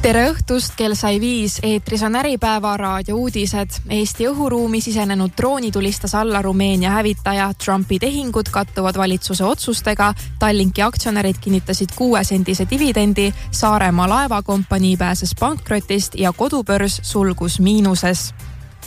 Tere õhtust, kell sai 5, eetris on Äripäeva raadiouudised. Eesti õhuruumi sisenenud drooni tulistas alla Rumeenia hävitaja. Trumpi tehingud kattuvad valitsuse otsustega. Tallinki aktsionärid kinnitasid 6-sendise dividendi, Saaremaa laevakompanii pääses pankrotist ja kodubörs sulgus miinuses.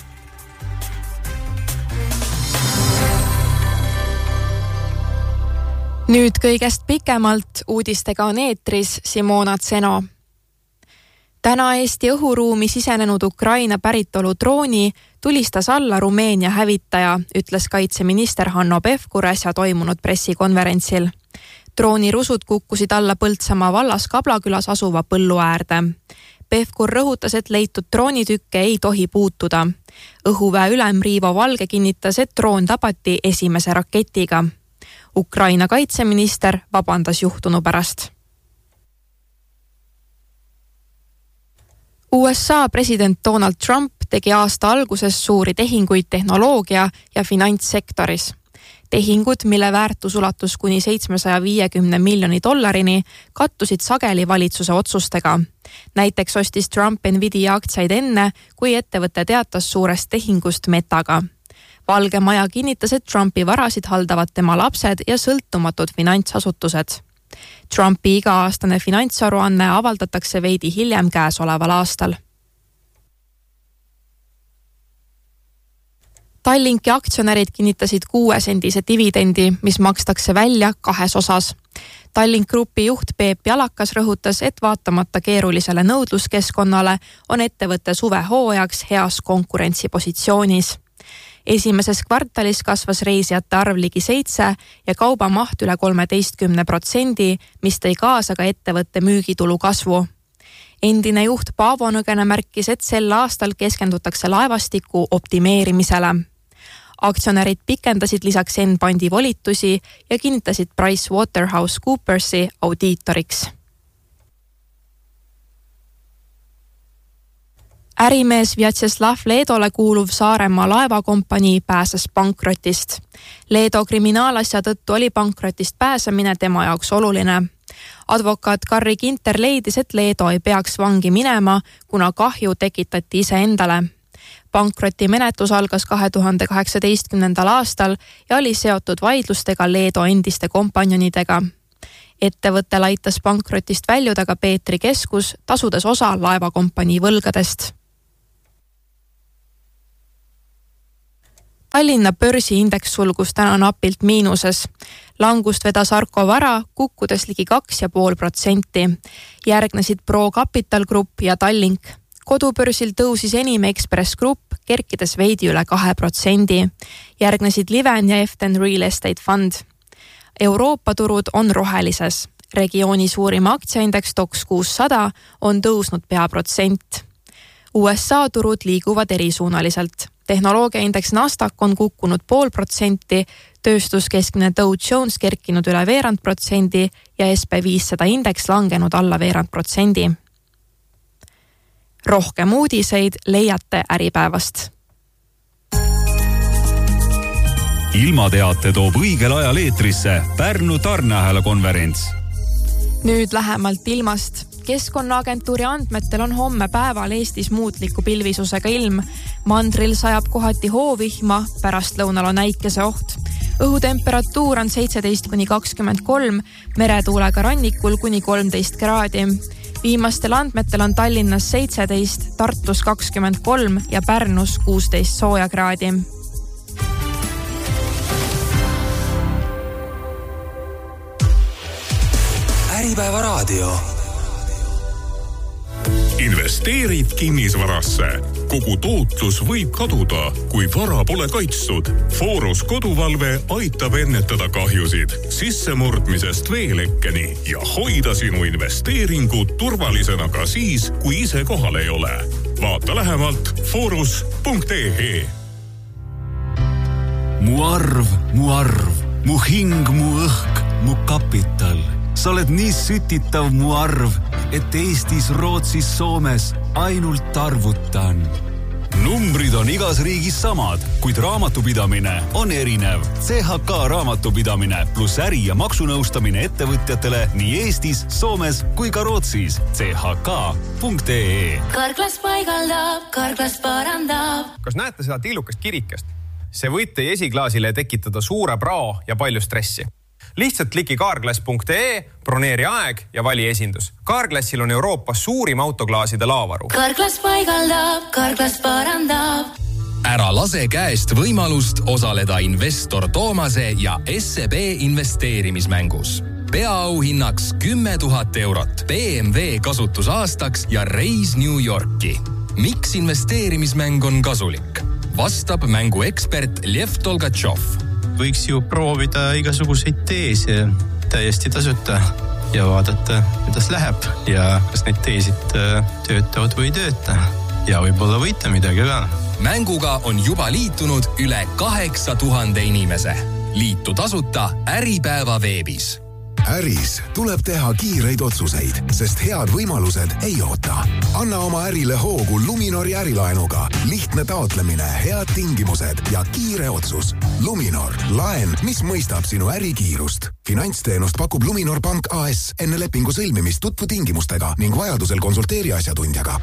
Nüüd kõigest pikemalt uudistega on eetris Simona Tseno. Täna Eesti õhuruumi sisenenud Ukraina päritolu drooni tulistas alla Rumeenia hävitaja, ütles kaitseminister Hanno Pevkur äsja toimunud pressikonverentsil. Drooni rusud kukkusid alla Põltsamaa vallas Kablakülas asuva põllu äärde. Pevkur rõhutas, et leitud droonitükke ei tohi puutuda. Õhuväe ülem Riivo Valge kinnitas, et droon tabati esimese raketiga. Ukraina kaitseminister vabandas juhtunu pärast. USA president Donald Trump tegi aasta alguses suuri tehinguid tehnoloogia ja finantssektoris. Tehingud, mille väärtus ulatus kuni $750 miljoni, kattusid sageli valitsuse otsustega. Näiteks ostis Trump Nvidia aktsiaid enne, kui ettevõte teatas suurest tehingust Metaga. Valge Maja kinnitas, et Trumpi varasid haldavad tema lapsed ja sõltumatud finantsasutused. Trumpi iga-aastane finantsaruanne avaldatakse veidi hiljem käesoleval aastal. Tallinki aktsionärid kinnitasid 6-sendise dividendi, mis makstakse välja 2 osas. Tallink Grupi juht Peep Jalakas rõhutas, et vaatamata keerulisele nõudluskeskkonnale on ettevõtte suvehooajaks heas konkurentsipositsioonis. Esimeses kvartalis kasvas reisijate arv ligi 7 ja kaubamaht üle 13%, mis tõi kaasa ka ettevõtte müügitulu kasvu. Endine juht Paavo Nõgene märkis, et sel aastal keskendutakse laevastiku optimeerimisele. Aktsionärid pikendasid lisaks Enbandi volitusi ja kinnitasid PricewaterhouseCoopersi audiitoriks. Ärimees Vjatšeslav Leedole kuuluv Saaremaa laevakompanii pääses pankrotist. Leedo kriminaalasja tõttu oli pankrotist pääsemine tema jaoks oluline. Advokaat Karri Kinter leidis, et Leedo ei peaks vangi minema, kuna kahju tekitati iseendale. Pankroti menetlus algas 2018. aastal ja oli seotud vaidlustega Leedo endiste kompanjonidega. Ettevõttel aitas pankrotist väljuda ka Peetri Keskus, tasudes osa laevakompanii võlgadest. Tallinna börsiindeks sulgus täna napilt miinuses. Langust vedas Arko Vara, kukkudes ligi 2,5%. Järgnesid Pro Capital Group ja Tallink. Kodubörsil tõusis enim Express Group, kerkides veidi üle 2%. Järgnesid Liven ja Eften Real Estate Fund. Euroopa turud on rohelises. Regiooni suurima aktsiaindeks TOXX 600 on tõusnud pea %. USA turud liiguvad erisuunaliselt. Tehnoloogiaindeks Nasdaq on kukkunud 0,5%, tööstuskeskmine Dow Jones kerkinud üle 0,5% ja SP500 indeks langenud alla 0,5%. Rohkem uudiseid leiate Äripäevast. Ilmateate toob õigel ajal eetrisse Pärnu tarneahela konverents. Nüüd lähemalt ilmast. Keskkonnaagentuuri andmetel on homme päeval Eestis muutliku pilvisusega ilm. Mandril sajab kohati hoovihma, pärastlõunal on äikeseoht. Õhutemperatuur on 17–23, meretuulega rannikul kuni 13 kraadi. Viimastel andmetel on Tallinnas 17, Tartus 23 ja Pärnus 16 sooja kraadi. Äripäeva raadio. Investeerid kinnisvarasse. Kogu tootlus võib kaduda, kui vara pole kaitstud. Forus koduvalve aitab ennetada kahjusid sissemurdmisest veelekkeni ja hoida sinu investeeringud turvalisena ka siis, kui ise kohal ei ole. Vaata lähemalt forus.ee. Mu arv, mu hing, mu õhk, mu kapital. Sa oled nii sütitav mu arv, et Eestis, Rootsis, Soomes ainult arvutan. numbrid on igas riigis samad, kuid raamatupidamine on erinev. CHK raamatupidamine pluss äri- ja maksunõustamine ettevõtjatele nii Eestis, Soomes kui ka Rootsis. chk.ee. Karklas paigaldab, Karklas parandab. Kas näete seda tillukast kirikest? See võib teie esiklaasile tekitada suure prao ja palju stressi. Lihtsalt kliki carglass.ee, broneeri aeg ja vali esindus. Carglassil on Euroopas suurim autoklaaside laavaru. Karklas paigaldab, Karklas parandab. Ära lase käest võimalust osaleda investor Toomase ja SEB investeerimismängus. Peaauhinnaks 10 000 eurot, BMW kasutusaastaks ja reis New Yorki. Miks investeerimismäng on kasulik? Vastab mängu ekspert Lev Tolgatšov. Võiks ju proovida igasuguseid teese täiesti tasuta ja vaadata, kuidas läheb ja kas need teesid töötavad või ei tööta. Ja võib-olla võita midagi ka. Mänguga on juba liitunud üle 8000 inimese. Liitu tasuta Äripäeva veebis. Äris tuleb teha kiireid otsuseid, sest head võimalused ei oota. Anna oma ärile hoogu Luminori ärilaenuga. Lihtne taotlemine, head tingimused ja kiire otsus. Luminor, laen, mis mõistab sinu ärikiirust. Finantsteenust pakub Luminor Pank AS. Enne lepingu sõlmimist tutvu tingimustega ning vajadusel konsulteeri asjatundjaga.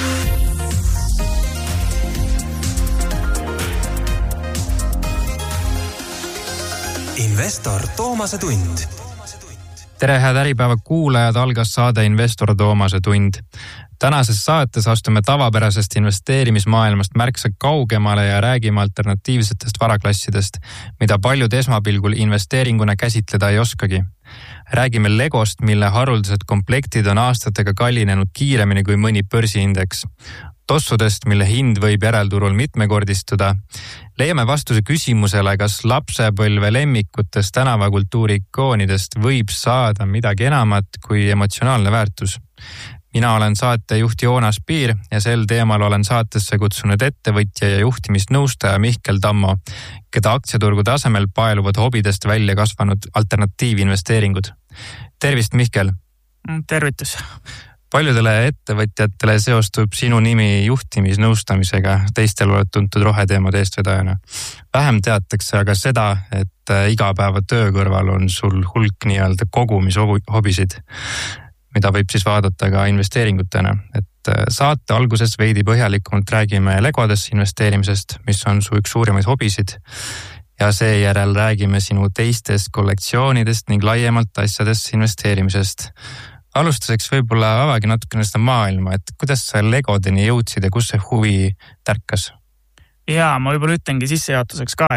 Investor Toomase tund. Tere, head Äripäeva kuulajad, algas saade Investor Toomase tund. Tänases saates astume tavapärasest investeerimismaailmast märksa kaugemale ja räägime alternatiivsetest varaklassidest, mida paljud esmapilgul investeeringuna käsitleda ei oskagi. Räägime Legost, mille haruldased komplektid on aastatega kallinenud kiiremini kui mõni börsiindeks. Tossudest, mille hind võib järelturul mitmekordistuda. Leiame vastuse küsimusele, kas lapsepõlve lemmikutest tänavakultuuri ikoonidest võib saada midagi enamat kui emotsionaalne väärtus. Mina olen saatejuht Joonas Piir ja sel teemal olen saatesse kutsunud ettevõtja ja juhtimisnõustaja Mihkel Tammo, keda aktsiaturgu tasemel paeluvad hobidest välja kasvanud alternatiivinvesteeringud. Tervist, Mihkel! Tervitus! Paljudele ettevõtjatele seostub sinu nimi juhtimisnõustamisega, teistel oled tuntud roheteemade eestvedajana. Vähem teatakse aga seda, et igapäeva töö kõrval on sul hulk nii-öelda kogumishobisid, mida võib siis vaadata ka investeeringutena. Et saate alguses veidi põhjalikumalt räägime Legodesse investeerimisest, mis on su üks suurimaid hobisid, ja seejärel räägime sinu teistest kollektsioonidest ning laiemalt asjadest investeerimisest. Alustuseks võib-olla avagi natukene seda maailma, et kuidas sa Legodeni jõudsid ja kus see huvi tärkas? Jaa, ma võib-olla ütlengi sissejuhatuseks ka,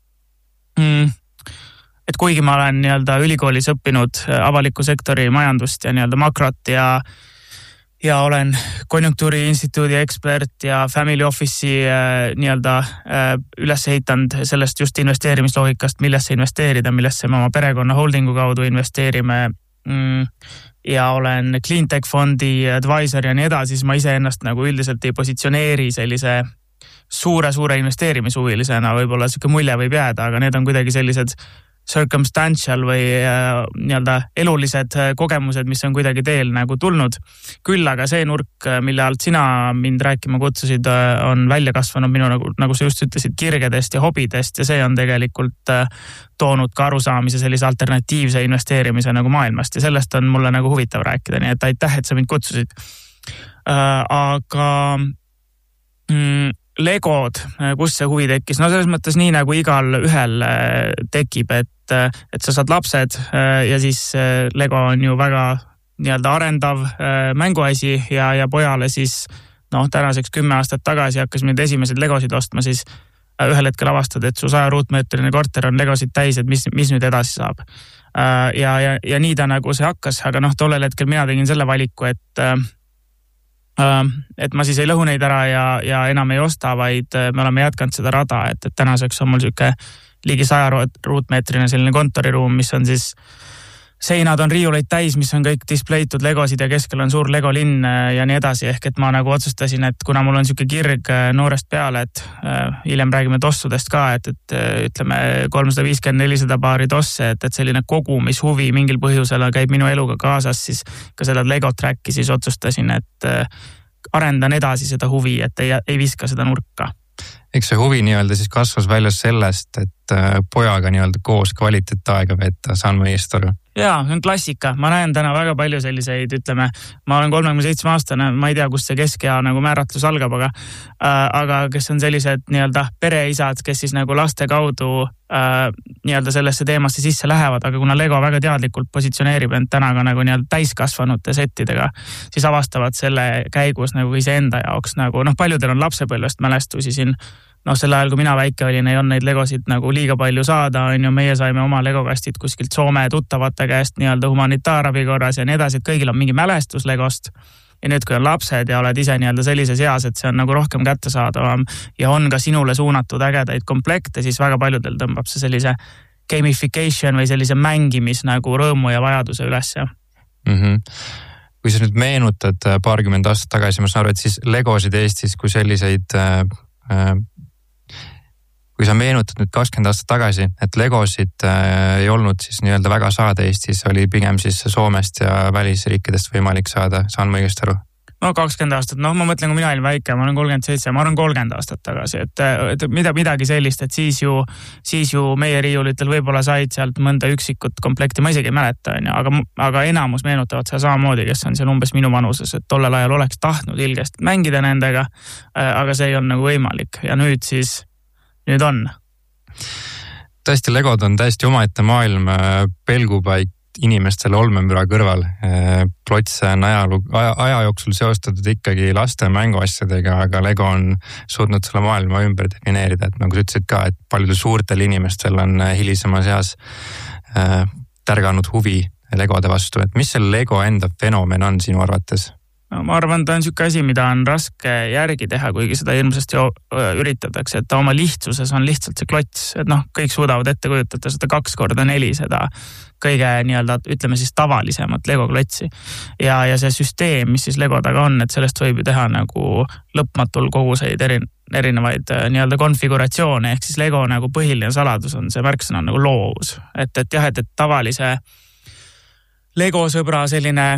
et kuigi ma olen nii-öelda ülikoolis õppinud avaliku sektori majandust ja nii-öelda makrot ja olen konjunktuuriinstituudi ekspert ja family office'i nii-öelda üles ehitanud sellest just investeerimisloogikast, millesse investeerida, millesse me oma perekonna holdingu kaudu investeerime ja olen Cleantech fondi advisor ja nii edasi, siis ma ise ennast nagu üldiselt ei positsioneeri sellise suure investeerimishuvilisena, võib-olla selline mulje võib jääda, aga need on kuidagi sellised circumstantial või nii-öelda elulised kogemused, mis on kuidagi teel nagu tulnud. Küll aga see nurk, mille alt sina mind rääkima kutsusid, on välja kasvanud minu, nagu sa just ütlesid, kirgedest ja hobidest ja see on tegelikult toonud ka arusaamise sellise alternatiivse investeerimise nagu maailmast ja sellest on mulle nagu huvitav rääkida, nii et aitäh, et sa mind kutsusid. Aga Legod, kus see huvi tekkis? No selles mõttes nii nagu igal ühel tekib, et sa saad lapsed ja siis Lego on ju väga nii-öelda arendav mänguasi ja pojale siis tänaseks 10 aastat tagasi hakkas nüüd esimesed Legosid ostma, siis ühel hetkel avastad, et su 100 ruutmeetrine korter on Legosid täis, et mis nüüd edasi saab. Ja nii ta nagu see hakkas, aga tollel hetkel mina tegin selle valiku, et ma siis ei lõhu neid ära ja enam ei osta, vaid me oleme jätkanud seda rada, et tänaseks on mul selline ligi 100 ruutmeetrine selline kontoriruum, mis on siis seinad on riiuleid täis, mis on kõik displeitud Legosid ja keskel on suur Lego linn ja nii edasi, ehk et ma nagu otsustasin, et kuna mul on selline kirg noorest peale, et hiljem räägime tossudest ka, et ütleme 350-400 paari tosse, et selline kogumishuvi mingil põhjusel käib minu eluga kaasas, siis ka seda Lego tracki siis otsustasin, et arendan edasi seda huvi, et ei viska seda nurka. Eks see huvi nii-öelda siis kasvas välja sellest, et pojaga nii-öelda koos kvaliteetaega veeta, saan ma eest aru? Jaa, see on klassika. Ma näen täna väga palju selliseid, ütleme, ma olen 37 aastane, ma ei tea, kust see keskea nagu määratlus algab, aga kes on sellised nii-öelda pereisad, kes siis nagu laste kaudu nii-öelda sellesse teemasse sisse lähevad, aga kuna Lego väga teadlikult positsioneerib end täna ka nagu nii-öelda täiskasvanute settidega, siis avastavad selle käigus nagu iseenda jaoks nagu, paljudel on lapsepõlvest mälestusi siin, sel ajal, kui mina väike olin, ei olnud neid Legosid nagu liiga palju saada, meie saime oma Legokastid kuskilt Soome tuttavate käest nii-öelda humanitaarabi korras ja nii edasi, et kõigil on mingi mälestus Legost. Ja nüüd, kui on lapsed ja oled ise nii-öelda sellises eas, et see on nagu rohkem kättesaadavam ja on ka sinule suunatud ägedaid komplekte, siis väga paljudel tõmbab see sellise gamification või sellise mängimis nagu rõõmu ja vajaduse üles. Kui sa nüüd meenutad paarkümmend aastat tagasi, ma saan aru, et siis Legosid Eestis kui selliseid kui sa meenutad nüüd 20 aastat tagasi, et Legosid ei olnud siis nii-öelda väga saada Eestis, oli pigem siis Soomest ja välisriikidest võimalik saada, saan ma õigesti aru? 20 aastat, ma mõtlen, kui mina olin väike, ma olen 37, ma arvan 30 aastat tagasi, et midagi sellist, et siis ju meie riiulitel võib-olla said sealt mõnda üksikut komplekti, ma isegi ei mäleta, aga enamus meenutavad seda samamoodi, kes on seal umbes minu vanuses, et tollel ajal oleks tahtnud ilgest mängida nendega, aga see ei olnud nagu võimalik ja nüüd on. Tõesti, Legod on täiesti omaette maailm, pelgupaik inimestele olmemüra kõrval. Plots on aja jooksul seostatud ikkagi laste mänguasjadega, aga Lego on suutnud selle maailma ümber defineerida, et nagu sa ütlesid ka, et paljudel suurtel inimestel on hilisemas eas tärganud huvi Legode vastu, et mis see Lego enda fenomen on sinu arvates? Ma arvan, ta on niisugune asi, mida on raske järgi teha, kuigi seda hirmsasti üritatakse, et ta oma lihtsuses on lihtsalt see klots, et kõik suudavad ette kujutada seda 2x4, seda kõige nii-öelda, ütleme siis tavalisemat Lego klotsi. Ja see süsteem, mis siis Lego taga on, et sellest võib ju teha nagu lõpmatul koguseid erinevaid nii-öelda konfiguratsioone, ehk siis Lego nagu põhiline saladus on see märksõna nagu loovus. Et tavalise Lego sõbra selline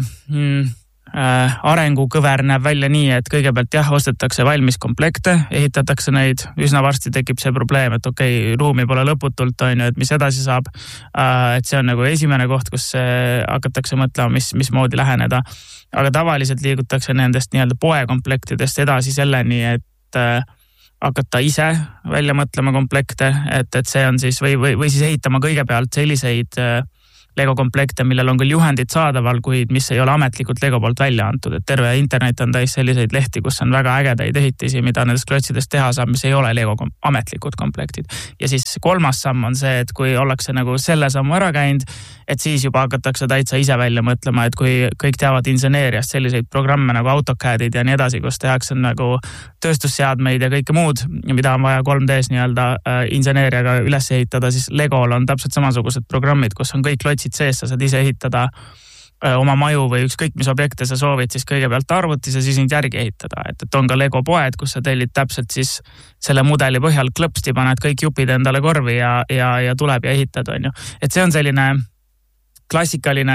arengukõver näeb välja nii, et kõigepealt ostetakse valmis komplekte, ehitatakse neid, üsna varsti tekib see probleem, et ruumi pole lõputult, et mis edasi saab, et see on nagu esimene koht, kus hakatakse mõtlema, mismoodi läheneda, aga tavaliselt liigutakse nendest nii-öelda poekomplektidest edasi selleni, et hakata ise välja mõtlema komplekte, et see on siis või siis ehitama kõigepealt selliseid Lego komplekte, millel on küll juhendid saadaval, kuid mis ei ole ametlikult Lego poolt välja antud, et terve internet on täis selliseid lehti, kus on väga ägedaid ehitisi, mida nendest klotsidest teha saab, mis ei ole Lego ametlikud komplektid. Ja siis kolmas samm on see, et kui ollakse nagu selle sammu ära käinud, et siis juba hakatakse täitsa ise välja mõtlema, et kui kõik teavad inseneeriast selliseid programme nagu AutoCADid ja nii edasi, kus tehakse nagu tööstusseadmeid ja kõike muud, mida on vaja 3Ds nii-öelda inseneeriaga üles ehitada, siis Legol on täpselt samasugused programmid, kus on kõik klotsid sees, sa saad ise ehitada oma maju või ükskõik mis objekte sa soovid, siis kõigepealt arvutis ja siis neid järgi ehitada. Et on ka Lego poed, kus sa tellid täpselt siis selle mudeli põhjal klõpsti, paned kõik jupid endale korvi ja tuleb ja ehitad, on ju. Et see on selline klassikaline,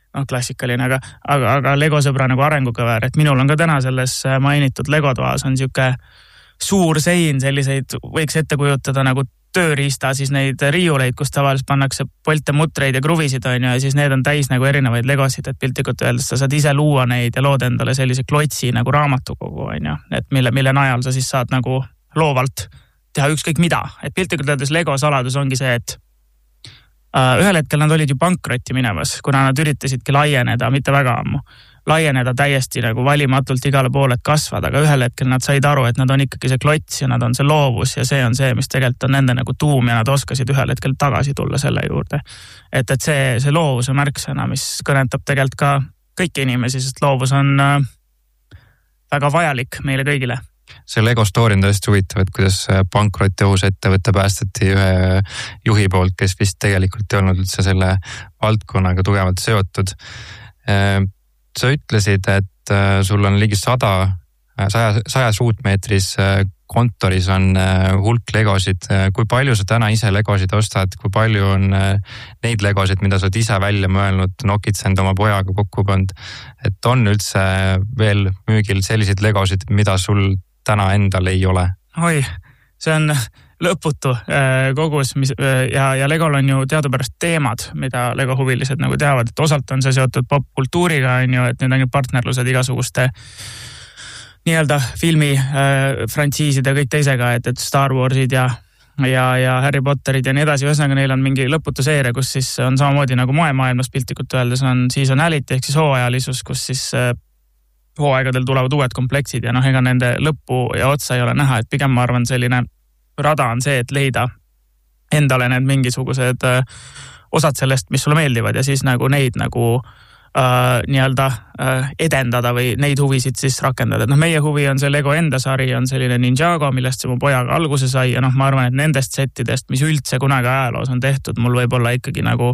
aga Lego sõbra nagu arengukõver, et minul on ka täna selles mainitud Lego toas on siuke suur sein, selliseid võiks ette kujutada nagu tööriista, siis neid riiuleid, kus tavaliselt pannakse polte, mutreid ja kruvisid, on ju, ja siis need on täis nagu erinevaid Legosid, et piltlikult öeldes sa saad ise luua neid ja lood endale sellise klotsi nagu raamatukogu, on ju, et mille najal sa siis saad nagu loovalt teha ükskõik mida, et piltlikult öeldes Lego saladus ongi see, et ühel hetkel nad olid ju pankrotti minemas, kuna nad üritasidki laieneda, mitte väga ammu, laieneda täiesti nagu valimatult igale poole, et kasvada, aga ühel hetkel nad said aru, et nad on ikkagi see klots ja nad on see loovus ja see on see, mis tegelikult on nende nagu tuum ja nad oskasid ühel hetkel tagasi tulla selle juurde. Et see loovuse märksõna, mis kõnetab tegelikult ka kõiki inimesi, sest loovus on väga vajalik meile kõigile. See Lego story on tõesti huvitav, et kuidas pankrotti ohus ettevõtte päästeti ühe juhi poolt, kes vist tegelikult ei olnud üldse selle valdkonnaga tugevalt seotud. Sa ütlesid, et sul on ligi 100 ruutmeetris kontoris on hulk legosid, kui palju sa täna ise legosid ostad, kui palju on neid legosid, mida sa oled ise välja mõelnud, nokitsend oma pojaga kokku pannud, et on üldse veel müügil selliseid legosid, mida sul täna endal ei ole? Oi, see on lõputu kogus ja Legol on ju teadupärast teemad, mida Lego huvilised nagu teavad, et osalt on see seotud popkultuuriga, on ju, et need on ju partnerlused igasuguste nii-öelda filmi frantsiiside ja kõik teisega, et Star Warsid ja Harry Potterid ja nii edasi. Ühesõnaga neil on mingi lõputu seeria, kus siis on samamoodi nagu moemaailmas piltlikult öeldes on seasonality ehk siis hooajalisus, kus siis hooaegadel tulevad uued komplektsid ja ega nende lõppu ja otsa ei ole näha, et pigem ma arvan selline rada on see, et leida endale need mingisugused osad sellest, mis sulle meeldivad ja siis nagu neid nagu nii-öelda edendada või neid huvisid siis rakendada. Et meie huvi on see Lego enda sari, on selline Ninjago, millest see mu pojaga alguse sai ja ma arvan, et nendest settidest, mis üldse kunagi ajaloos on tehtud, mul võib olla ikkagi nagu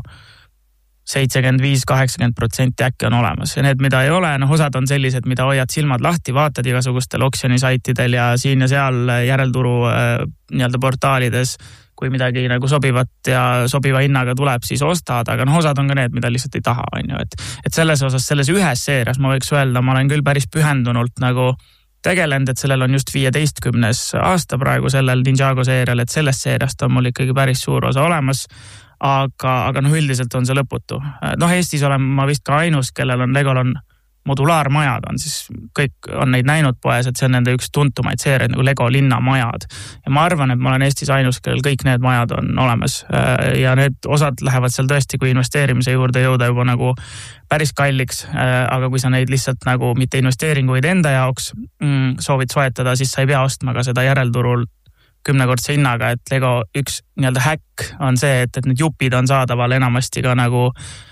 75-80% äkki on olemas ja need, mida ei ole, osad on sellised, mida hoiad silmad lahti, vaatad igasugustel oksjonisaitidel ja siin ja seal järelturu nii-öelda portaalides, kui midagi nagu sobivat ja sobiva hinnaga tuleb, siis ostad, aga osad on ka need, mida lihtsalt ei taha, on ju, et selles osas, selles ühes seerias ma võiks öelda, ma olen küll päris pühendunult nagu tegelenud, et sellel on just 15. aasta praegu sellel Ninjago seerial, et sellest seeriast on mul ikkagi päris suur osa olemas, aga üldiselt on see lõputu. Eestis olen ma vist ka ainus, kellel on Legol on modulaarmajad on, siis kõik on neid näinud poes, et see on nende üks tuntumaid seeriaid nagu Lego linnamajad. Ja ma arvan, et ma olen Eestis ainus, kellel kõik need majad on olemas ja need osad lähevad seal tõesti, kui investeerimise juurde jõuda juba nagu päris kalliks, aga kui sa neid lihtsalt nagu mitte investeeringuid enda jaoks soovid soetada, siis sa ei pea ostma ka seda järelturul 10-kordse hinnaga, et Lego üks nii-öelda häkk on see, et need jupid on saadaval enamasti ka nagu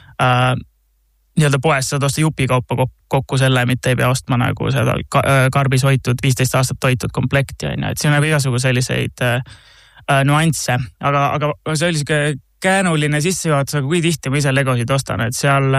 nii-öelda poes saad osta jupikaupa kokku selle, mitte ei pea ostma nagu seda karbis hoitud, 15 aastat hoitud komplekti, et siin on nagu igasugu selliseid nüansse, aga see oli siuke käänuline sissejuhatus, aga kui tihti ma ise Legosid ostan, et seal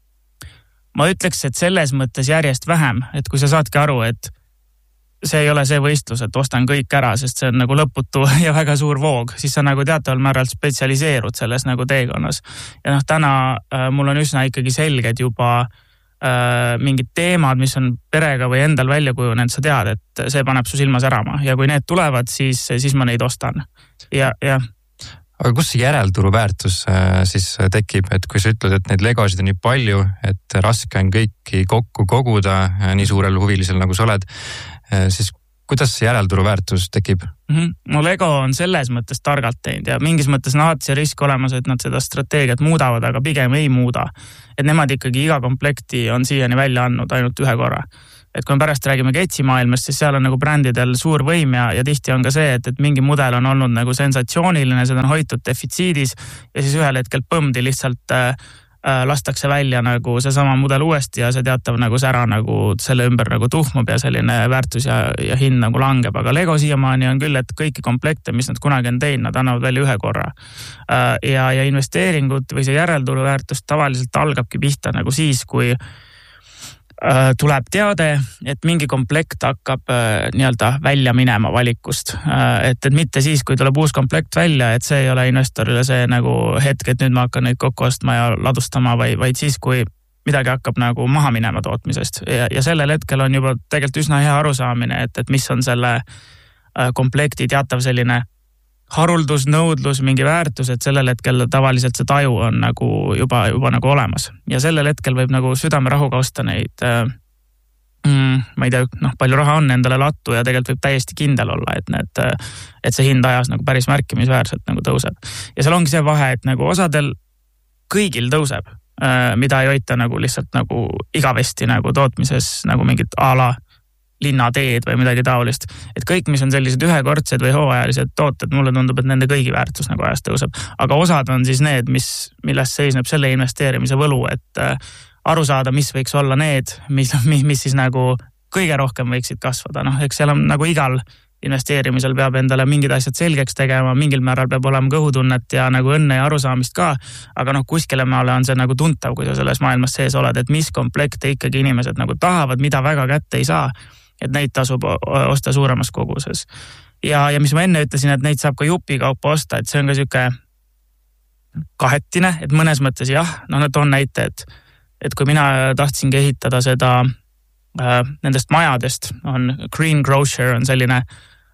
ma ütleks, et selles mõttes järjest vähem, et kui sa saadki aru, et see ei ole see võistlus, et ostan kõik ära, sest see on nagu lõputu ja väga suur voog, siis sa nagu teataval määral spetsialiseerud selles nagu teekonnas. Ja täna mul on üsna ikkagi selged juba mingid teemad, mis on perega või endal välja kujunenud, sa tead, et see paneb su silma särama ja kui need tulevad, siis ma neid ostan. Ja. Aga kus see järelturu väärtus siis tekib, et kui sa ütled, et neid legosid on nii palju, et raske on kõiki kokku koguda nii suurel huvilisel nagu sa oled, siis kuidas see järelturu väärtus tekib? No Lego on selles mõttes targalt teinud ja mingis mõttes on alati see risk olemas, et nad seda strateegiat muudavad, aga pigem ei muuda. Et nemad ikkagi iga komplekti on siiani välja andnud ainult ühe korra. Et kui me pärast räägime Getsi maailmast, siis seal on nagu brändidel suur võim ja tihti on ka see, et mingi mudel on olnud nagu sensatsiooniline, seda on hoitud defitsiidis ja siis ühel hetkel põmdi lihtsalt lastakse välja nagu see sama mudel uuesti ja see teatav nagu sära nagu selle ümber nagu tuhmub ja selline väärtus ja hind nagu langeb, aga Lego siiamaani on küll, et kõiki komplekte, mis nad kunagi on teinud, nad annavad välja ühe korra ja investeeringud või see järelturu väärtus tavaliselt algabki pihta nagu siis, kui tuleb teade, et mingi komplekt hakkab nii-öelda välja minema valikust. Et mitte siis, kui tuleb uus komplekt välja, et see ei ole investorile see nagu hetk, et nüüd ma hakkan neid kokku ostma ja ladustama, vaid siis, kui midagi hakkab nagu maha minema tootmisest. Ja sellel hetkel on juba tegelikult üsna hea arusaamine, et mis on selle komplekti teatav selline haruldus, nõudlus, mingi väärtus, et sellel hetkel tavaliselt see taju on nagu juba nagu olemas. Ja sellel hetkel võib nagu südamerahuga osta neid, ma ei tea, palju raha on endale lattu ja tegelikult võib täiesti kindel olla, et see hind ajas nagu päris märkimisväärselt nagu tõuseb. Ja seal ongi see vahe, et nagu osadel kõigil tõuseb, mida ei hoita nagu lihtsalt nagu igavesti nagu tootmises nagu mingit ala linnateed või midagi taolist. Et kõik, mis on sellised ühekordsed või hooajalised tooted, mulle tundub, et nende kõigi väärtus nagu ajas tõuseb. Aga osad on siis need, millest seisneb selle investeerimise võlu, et aru saada, mis võiks olla need, mis siis nagu kõige rohkem võiksid kasvada. Eks seal on nagu igal investeerimisel peab endale mingid asjad selgeks tegema, mingil määral peab olema kõhutunnet ja nagu õnne ja arusaamist ka, aga kuskile maale on see nagu tuntav, kui sa selles maailmas sees oled, et mis komplekte ikkagi inimesed nagu tahavad, mida väga kätte ei saa. et neid tasub osta suuremas koguses. Ja mis ma enne ütlesin, et neid saab ka jupi kaupa osta, et see on ka siuke kahetine, et mõnes mõttes jah, toon näite, et kui mina tahtsingi ehitada seda nendest majadest, on Green Grocer on selline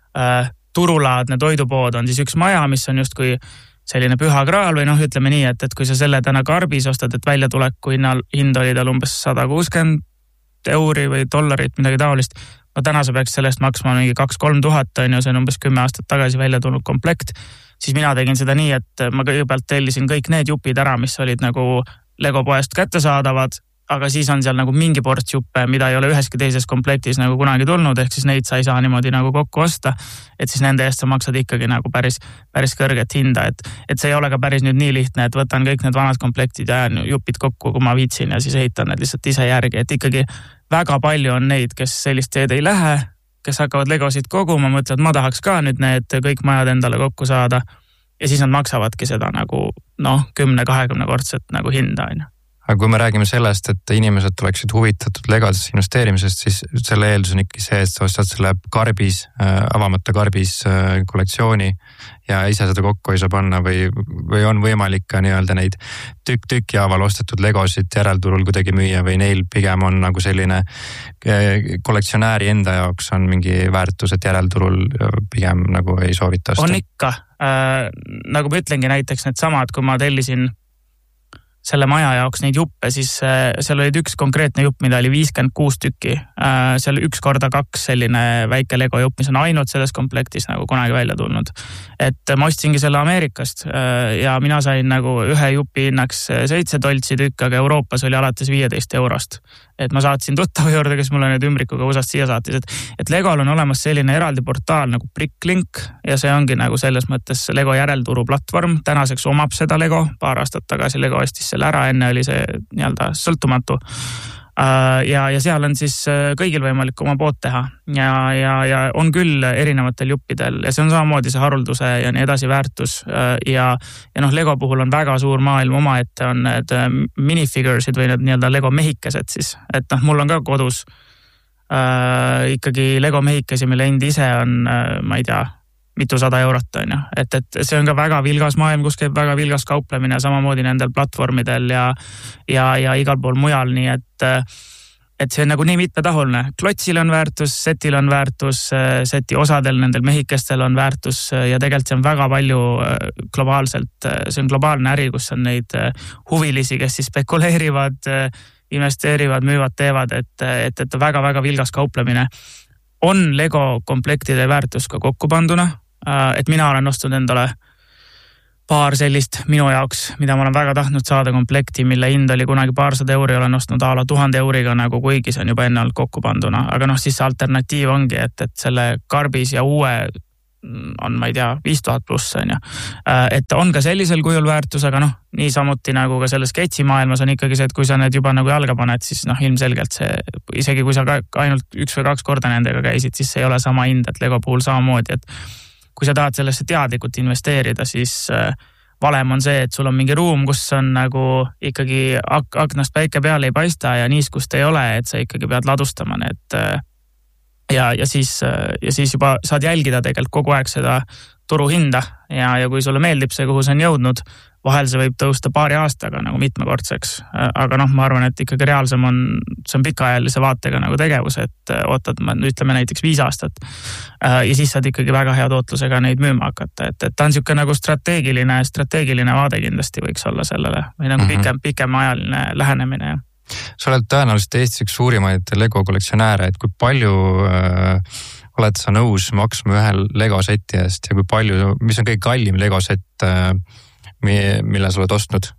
turulaadne toidupood, on siis üks maja, mis on justkui selline püha graal või ütleme nii, et kui sa selle täna karbis ostad, et väljatuleku hind oli tal umbes 160 euri või dollarit, midagi taolist. Täna sa peaks sellest maksma mingi 2-3 tuhat, on ju, see on umbes 10 aastat tagasi välja tulnud komplekt. Siis mina tegin seda nii, et ma kõigepealt tellisin kõik need jupid ära, mis olid nagu Lego poest kätte saadavad, aga siis on seal nagu mingi ports juppe, mida ei ole üheski teises komplektis nagu kunagi tulnud, ehk siis neid sa ei saa niimoodi nagu kokku osta, et siis nende eest sa maksad ikkagi nagu päris kõrget hinda, et see ei ole ka päris nüüd nii lihtne, et võtan kõik need vanad komplektid ja jupid kokku, kui ma viitsin ja siis ehitan need lihtsalt ise järgi, et ikkagi väga palju on neid, kes sellist teed ei lähe, kes hakkavad Legosid koguma, mõtlevad, ma tahaks ka nüüd need kõik majad endale kokku saada ja siis nad maksavadki seda nagu 10-20 kordset nagu hinda, on ju. Aga kui me räägime sellest, et inimesed oleksid huvitatud Legodesse investeerimisest, siis selle eeldus on ikka see, et sa ostad selle karbis, avamata karbis kollektsiooni ja ise seda kokku ei saa panna või on võimalik ka nii-öelda neid tükk haaval ostetud Legosid järelturul kuidagi müüa või neil pigem on nagu selline kollektsionääri enda jaoks on mingi väärtus, et järelturul pigem nagu ei soovita osta? On ikka. Nagu ma ütlengi näiteks need samad, kui ma tellisin selle maja jaoks neid juppe, siis seal olid üks konkreetne jupp, mida oli 56 tükki. Seal 1x2 selline väike Lego jupp, mis on ainult selles komplektis nagu kunagi välja tulnud. Et ma ostsingi selle Ameerikast ja mina sain nagu ühe jupi hinnaks 7 doltsi tükk, aga Euroopas oli alates 15 eurost. Et ma saatsin tuttava juurde, kes mulle nüüd ümbrikuga USAst siia saatis, et Legol on olemas selline eraldi portaal nagu Bricklink ja see ongi nagu selles mõttes Lego järelturu platvorm. Tänaseks omab seda Lego, paar aastat tagasi Lego ostis selle ära, enne oli see nii-öelda sõltumatu. Ja seal on siis kõigil võimalik oma pood teha ja on küll erinevatel juppidel ja see on samamoodi see harulduse ja nii edasi väärtus ja Lego puhul on väga suur maailm omaette on need minifiguresid või need nii-öelda Lego mehikesed siis, et mul on ka kodus ikkagi Lego mehikesi, mille hind ise on, ma ei tea, mitusada eurot on ju, et see on ka väga vilgas maailm, kus käib väga vilgas kauplemine samamoodi nendel platvormidel ja igal pool mujal, nii et see on nagu nii mitmetahuline. Klotsil on väärtus, setil on väärtus, seti osadel nendel mehikestel on väärtus ja tegelikult see on väga palju globaalselt, see on globaalne äri, kus on neid huvilisi, kes siis spekuleerivad, investeerivad, müüvad, teevad, et väga-väga vilgas kauplemine. On Lego komplektide väärtus ka kokku panduna, et mina olen ostnud endale paar sellist minu jaoks, mida ma olen väga tahtnud saada komplekti, mille hind oli kunagi 200 euri, olen ostnud a la 1000 euriga nagu kuigi see on juba enne olnud kokku panduna, aga siis see alternatiiv ongi, et selle karbis ja uue on, ma ei tea, 5000 pluss on ju. Et on ka sellisel kujul väärtus, aga nii samuti nagu ka selles sketsi maailmas on ikkagi see, et kui sa need juba nagu jalga paned, siis ilmselgelt see, isegi kui sa ainult 1 või 2 korda nendega käisid, siis see ei ole sama hind, et Lego puhul samamoodi, et kui sa tahad sellesse teadlikult investeerida, siis valem on see, et sul on mingi ruum, kus on nagu ikkagi aknast päike peale ei paista ja niiskust ei ole, et sa ikkagi pead ladustama need ja siis juba saad jälgida tegelikult kogu aeg seda turuhinda ja kui sulle meeldib see, kuhu see on jõudnud, vahel see võib tõusta paari aastaga nagu mitmekordseks, aga ma arvan, et ikkagi reaalsem on, see on pikaajalise vaatega nagu tegevus, et ootad, ütleme näiteks 5 aastat ja siis saad ikkagi väga hea tootlusega neid müüma hakata, et ta on siuke nagu strateegiline vaade kindlasti võiks olla sellele või nagu pikemaajaline lähenemine. Sa oled tõenäoliselt Eestis üks suurimaid Lego kollektsionääre, et kui palju oled sa nõus maksma ühe Lego seti eest ja kui palju, mis on kõige kallim Lego set, mille sa oled ostnud?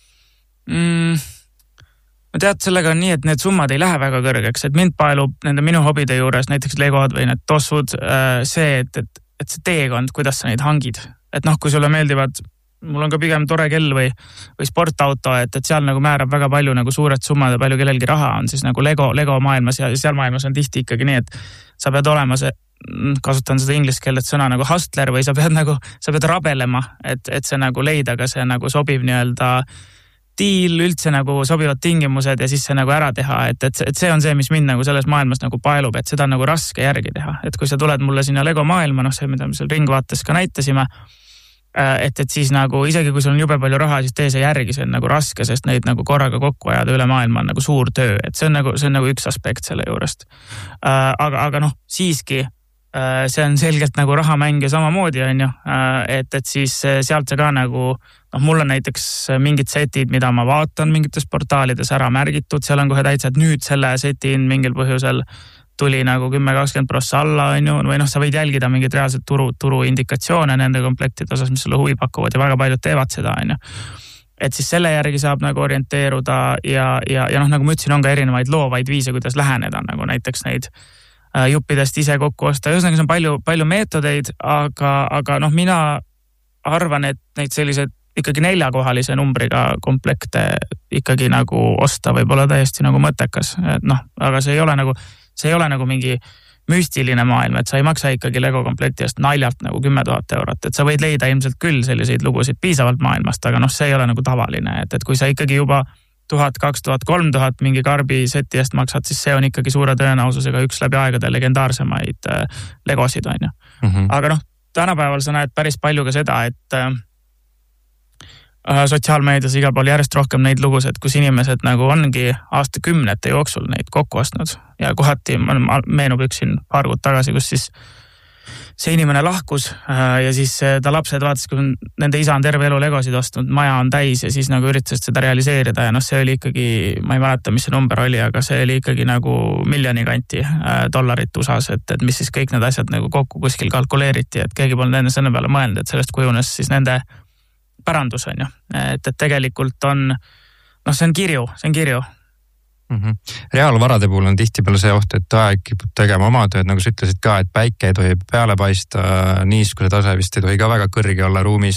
Ma tead, sellega on nii, et need summad ei lähe väga kõrgeks, et mind paelub nende minu hobide juures, näiteks Legod või need tossud, see, et see teekond, kuidas sa neid hangid. Et kui sulle meeldivad, mul on ka pigem tore kell või sportauto, et seal nagu määrab väga palju nagu suured summad ja palju kellelgi raha on siis nagu Lego maailmas ja seal maailmas on tihti ikkagi nii, et sa pead olema see, kasutan seda inglise keelet sõna nagu hustler või sa pead rabelema, et see nagu leida ka see nagu sobiv nii-öelda diil, üldse nagu sobivad tingimused ja siis see nagu ära teha, et see on see, mis mind nagu selles maailmas nagu paelub, et seda on nagu raske järgi teha, et kui sa tuled mulle sinna Lego maailma, noh see, mida me seal ringvaates ka näitasime, et siis nagu isegi kui sul on jube palju raha, siis tee see järgi, see on nagu raske, sest neid nagu korraga kokku ajada üle maailma on nagu suur töö, et see on nagu üks aspekt selle juurest. Aga noh, siiski see on selgelt nagu rahamäng ja samamoodi on ju, et siis sealt see ka nagu, noh mul on näiteks mingid setid, mida ma vaatan mingites portaalides ära märgitud, seal on kohe täitsa, et nüüd selle setin mingil põhjusel tuli nagu 10-20% alla on ju, või noh, sa võid jälgida mingid reaalselt turu indikatsioone nende komplektide osas, mis sulle huvi pakuvad ja väga paljud teevad seda on ju. Et siis selle järgi saab nagu orienteeruda ja noh, nagu ma ütlesin, on ka erinevaid loovaid viise, kuidas läheneda, nagu näiteks neid juppidest ise kokku osta. Ühesõnaga, see on palju meetodeid, aga noh, mina arvan, et neid sellised ikkagi 4-kohalise numbriga komplekte ikkagi nagu osta võib olla täiesti nagu mõttekas. Et noh, aga see ei ole nagu mingi müstiline maailm, et sa ei maksa ikkagi Lego komplekti eest naljalt nagu 10 000 eurot. Et sa võid leida ilmselt küll selliseid lugusid piisavalt maailmast, aga noh, see ei ole nagu tavaline. Et kui sa ikkagi juba 1000, 2000, 3000 mingi karbi seti eest maksad, siis see on ikkagi suure tõenäosusega üks läbi aegade legendaarsemaid Legosid on ju. Aga noh, tänapäeval sa näed päris palju ka seda, et sotsiaalmeedias igal pool järjest rohkem neid lugusid, kus inimesed nagu ongi aastakümnete jooksul neid kokku ostnud ja kohati meenub üks siin paar kuud tagasi, kus siis see inimene lahkus ja siis ta lapsed vaatas, kui nende isa on terve elu Legosid ostnud, maja on täis ja siis nagu üritasid seda realiseerida ja noh, see oli ikkagi, ma ei mäleta, mis see number oli, aga see oli ikkagi nagu miljoni kanti dollarit USAs, et mis siis kõik need asjad nagu kokku kuskil kalkuleeriti, et keegi polnud enne selle peale mõelnud, et sellest kujunes siis nende pärandus on ju, et tegelikult on, noh, see on kirju. Reaalvarade puhul on tihtipeale see oht, et aeg kipub tegema oma tööd, nagu sa ütlesid ka, et päike ei tohi peale paista, niiskuse tase vist ei tohi ka väga kõrge olla ruumis.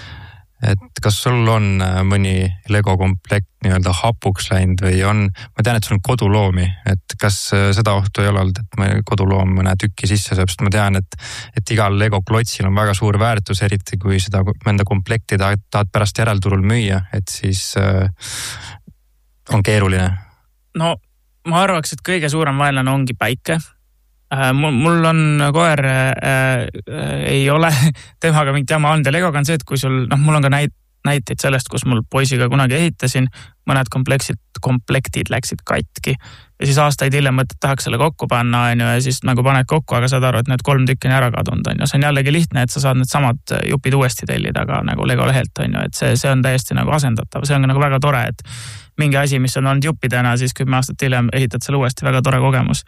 Et kas sul on mõni Lego komplekt nii-öelda hapuks läinud või on, ma tean, et sul on koduloomi, et kas seda ohtu ei ole olnud, et ma koduloom mõne tükki sisse saab, sest ma tean, et igal Lego klotsil on väga suur väärtus, eriti kui seda mõnda komplekti tahad pärast järelturul müüa, et siis on keeruline. No ma arvaks, et kõige suurem vaenlane ongi päike. Mul on koer, ei ole temaga mingit jama olnud ja Legoga on see, et kui sul, noh mul on ka näiteid sellest, kus mul poisiga kunagi ehitasin, mõned komplektid läksid katki ja siis aastaid hiljem mõtled, tahaks selle kokku panna on ju, ja siis nagu paned kokku, aga saad aru, et need 3 tükki on ära kadunud on ju. See on jällegi lihtne, et sa saad need samad jupid uuesti tellida ka nagu Lego lehelt on ju, et see on täiesti nagu asendatav, see on nagu väga tore, et mingi asi, mis on olnud juppidena, siis 10 aastat hiljem ehitad selle uuesti, väga tore kogemus.